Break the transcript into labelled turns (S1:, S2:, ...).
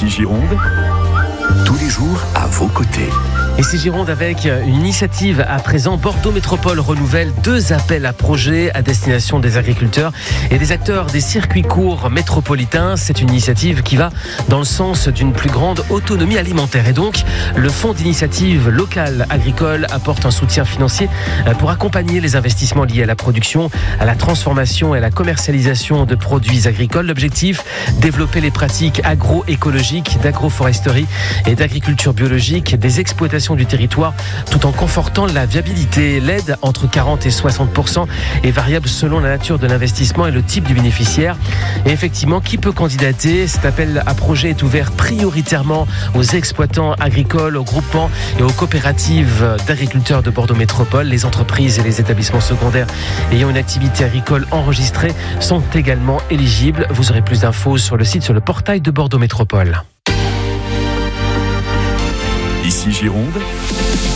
S1: Ici Gironde, tous les jours à vos côtés.
S2: Ici Gironde avec une initiative à présent. Bordeaux Métropole renouvelle 2 appels à projets à destination des agriculteurs et des acteurs des circuits courts métropolitains. C'est une initiative qui va dans le sens d'une plus grande autonomie alimentaire. Et donc, le Fonds d'initiative locale agricole apporte un soutien financier pour accompagner les investissements liés à la production, à la transformation et à la commercialisation de produits agricoles. L'objectif, développer les pratiques agroécologiques, d'agroforesterie et d'agriculture biologique, des exploitations du territoire, tout en confortant la viabilité. L'aide, entre 40 et 60%, est variable selon la nature de l'investissement et le type du bénéficiaire. Et effectivement, qui peut candidater? Cet appel à projet est ouvert prioritairement aux exploitants agricoles, aux groupements et aux coopératives d'agriculteurs de Bordeaux Métropole. Les entreprises et les établissements secondaires ayant une activité agricole enregistrée sont également éligibles. Vous aurez plus d'infos sur le portail de Bordeaux Métropole.
S1: Ici Gironde,